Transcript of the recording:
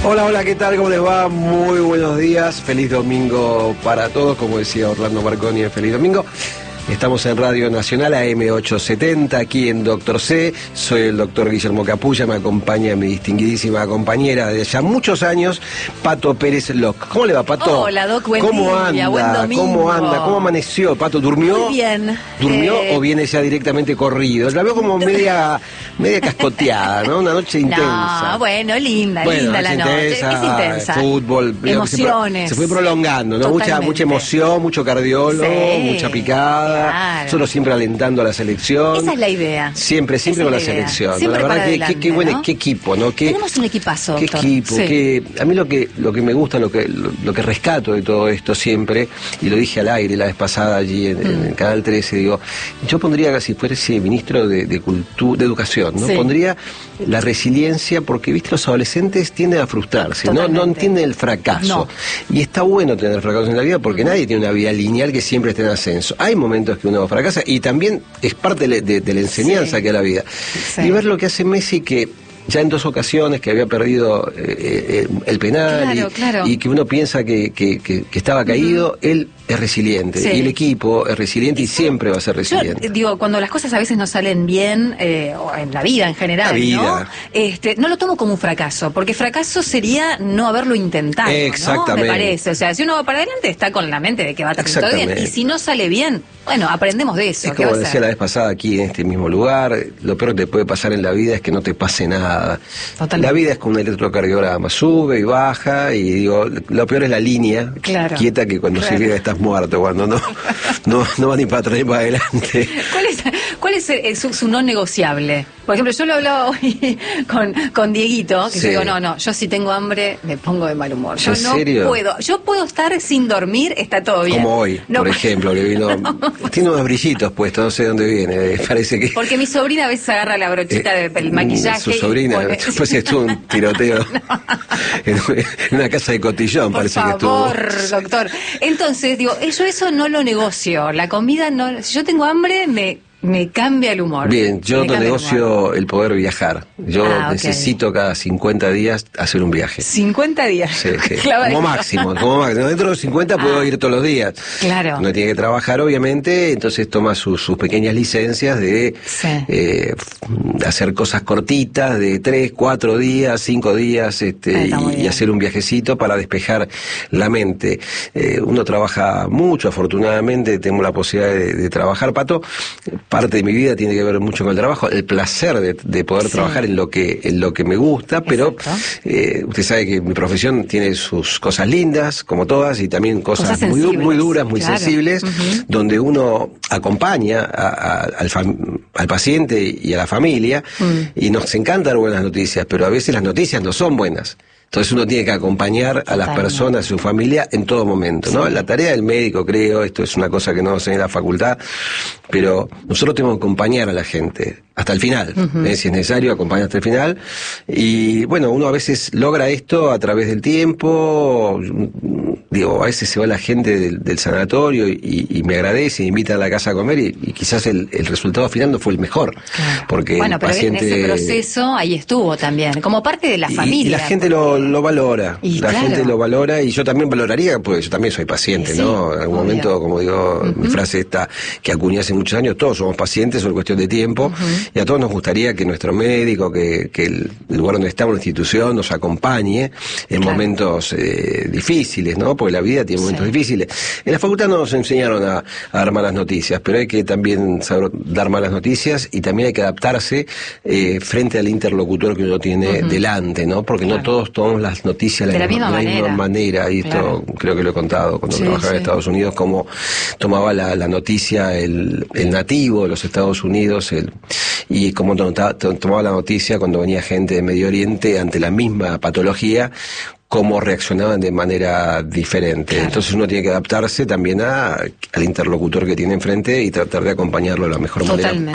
Hola, hola, ¿qué tal? ¿Cómo les va? Muy buenos días, feliz domingo para todos, como decía Orlando Marconi en Feliz Domingo. Estamos en Radio Nacional AM870, aquí en Doctor C. Soy el doctor Guillermo Capulla, me acompaña mi distinguidísima compañera de ya muchos años, Pato Pérez Locke. ¿Cómo le va, Pato? Hola, Doc, buen ¿Cómo día, anda? buen domingo. ¿Cómo anda? ¿Cómo amaneció, Pato? ¿Durmió? Muy bien. ¿Durmió o viene ya directamente corrido? La veo como media cascoteada, ¿no? Una noche intensa. No, bueno, linda la noche. Es intensa. Fútbol. Emociones. Se fue prolongando, ¿no? Mucha emoción, mucho cardiólogo, mucha picada. Claro. Nosotros siempre alentando a la selección. Esa es la idea. Siempre con la selección. Siempre la verdad adelante, qué bueno, ¿no? qué equipo, ¿no? Tenemos un equipazo, qué doctor. equipo, Sí. a mí lo que me gusta, lo que rescato de todo esto siempre, y lo dije al aire la vez pasada allí en el Canal 13, digo, yo pondría, si fuese ministro de Educación, ¿no? Sí. Pondría la resiliencia, porque, viste, los adolescentes tienden a frustrarse, no entienden el fracaso. No. Y está bueno tener fracaso en la vida, porque nadie tiene una vida lineal que siempre esté en ascenso. Hay momentos que uno fracasa, y también es parte de la enseñanza que es la vida. Sí. Y ver lo que hace Messi, que ya en 2 ocasiones que había perdido el penal, claro. Y que uno piensa que estaba caído, él es resiliente, y el equipo es resiliente y siempre va a ser resiliente. Yo digo, cuando las cosas a veces no salen bien, o en la vida en general, la vida. ¿no? No lo tomo como un fracaso, porque fracaso sería no haberlo intentado, exactamente, ¿no? Me parece, o sea, si uno va para adelante está con la mente de que va a estar todo bien, y si no sale bien, bueno, aprendemos de eso. Es como decía la vez pasada aquí en este mismo lugar, lo peor que te puede pasar en la vida es que no te pase nada. Totalmente. La vida es como un electrocardiograma, sube y baja, y digo, lo peor es la línea quieta, que cuando se llega estás muerto, cuando no va ni para atrás ni para adelante. ¿Cuál es su no negociable? Por ejemplo, yo lo hablaba hoy con Dieguito, que yo digo, yo si tengo hambre me pongo de mal humor. Yo no puedo. Yo puedo estar sin dormir, está todo bien. Como hoy, por ejemplo, que vino, tiene unos brillitos puestos, no sé de dónde viene, parece que... Porque mi sobrina a veces agarra la brochita del maquillaje. Su sobrina, después estuvo un tiroteo en una casa de cotillón, parece que estuvo. Por favor, doctor. Entonces, digo, yo eso no lo negocio. La comida no... Si yo tengo hambre, me cambia el humor. Bien, yo no negocio el poder viajar. Yo necesito cada 50 días hacer un viaje. 50 días. Sí. Como máximo. Dentro de los 50 puedo ir todos los días. Claro. Uno tiene que trabajar, obviamente, entonces toma sus pequeñas licencias de hacer cosas cortitas, de 3, 4 días, 5 días, y hacer un viajecito para despejar la mente. Uno trabaja mucho, afortunadamente, tengo la posibilidad de trabajar, Pato. Parte de mi vida tiene que ver mucho con el trabajo, el placer de poder trabajar en lo que me gusta, pero usted sabe que mi profesión tiene sus cosas lindas, como todas, y también cosas muy duras, muy sensibles, donde uno acompaña al paciente y a la familia, y nos encanta dar buenas noticias, pero a veces las noticias no son buenas. Entonces uno tiene que acompañar a las personas, a su familia, en todo momento, ¿no? La tarea del médico, creo, esto es una cosa que no se ve en la facultad, pero nosotros tenemos que acompañar a la gente hasta el final, si es necesario, acompañar hasta el final, y bueno, uno a veces logra esto a través del tiempo. Digo, a veces se va la gente del sanatorio y me agradece, me invita a la casa a comer, y quizás el resultado final no fue el mejor. Claro. Porque bueno, pero en ese proceso ahí estuvo también, como parte de la familia. Y la gente lo valora, gente lo valora, y yo también valoraría, porque yo también soy paciente, ¿no? En algún momento, como digo, mi frase esta que acuñé hace muchos años, todos somos pacientes, es cuestión de tiempo, y a todos nos gustaría que nuestro médico, que el lugar donde estamos, la institución, nos acompañe en momentos difíciles, ¿no? Porque la vida tiene momentos difíciles. En la facultad no nos enseñaron a dar malas noticias, pero hay que también saber dar malas noticias, y también hay que adaptarse frente al interlocutor que uno tiene delante, ¿no? Porque no todos tomamos las noticias de la misma manera, y esto creo que lo he contado cuando trabajaba en Estados Unidos, cómo tomaba la noticia el nativo de los Estados Unidos, y cómo tomaba la noticia cuando venía gente de Medio Oriente ante la misma patología, cómo reaccionaban de manera diferente. Entonces uno tiene que adaptarse también al interlocutor que tiene enfrente y tratar de acompañarlo de la mejor manera